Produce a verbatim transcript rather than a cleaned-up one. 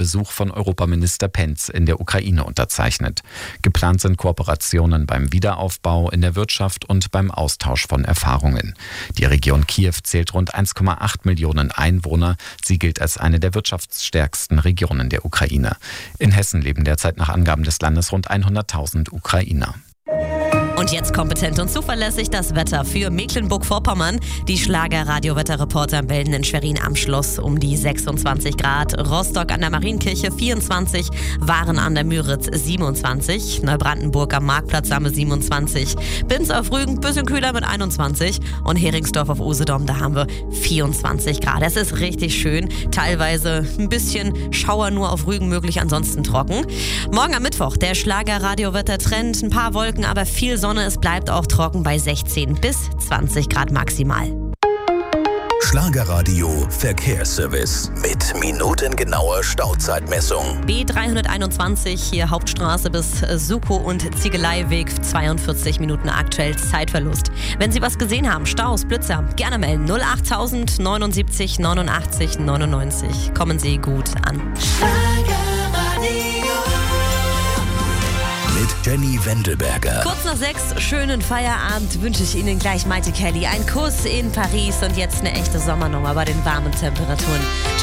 Besuch von Europaminister Penz in der Ukraine unterzeichnet. Geplant sind Kooperationen beim Wiederaufbau, in der Wirtschaft und beim Austausch von Erfahrungen. Die Region Kiew zählt rund eins Komma acht Millionen Einwohner. Sie gilt als eine der wirtschaftsstärksten Regionen der Ukraine. In Hessen leben derzeit nach Angaben des Landes rund hunderttausend Ukrainer. Und jetzt kompetent und zuverlässig das Wetter für Mecklenburg-Vorpommern. Die Schlager-Radio-Wetterreporter melden in Schwerin am Schluss um die sechsundzwanzig Grad, Rostock an der Marienkirche vierundzwanzig, Waren an der Müritz siebenundzwanzig, Neubrandenburg am Marktplatz Samme siebenundzwanzig, Binz auf Rügen bisschen kühler mit einundzwanzig und Heringsdorf auf Usedom, da haben wir vierundzwanzig Grad. Es ist richtig schön, teilweise ein bisschen Schauer nur auf Rügen möglich, ansonsten trocken. Morgen am Mittwoch der Schlager-Radio-Wetter-Trend, ein paar Wolken, aber viel Sonne. Es bleibt auch trocken bei sechzehn bis zwanzig Grad maximal. Schlagerradio Verkehrsservice mit minutengenauer Stauzeitmessung. B dreihunderteinundzwanzig, hier Hauptstraße bis Suko und Ziegeleiweg, zweiundvierzig Minuten aktuell Zeitverlust. Wenn Sie was gesehen haben, Staus, Blitzer, gerne melden. null acht tausend neunundsiebzig neunundachtzig neunundneunzig. Kommen Sie gut an. Mit Jenny Wendelberger. Kurz nach sechs, schönen Feierabend wünsche ich Ihnen gleich Maite Kelly. Ein Kuss in Paris und jetzt eine echte Sommernummer bei den warmen Temperaturen. Tschüss.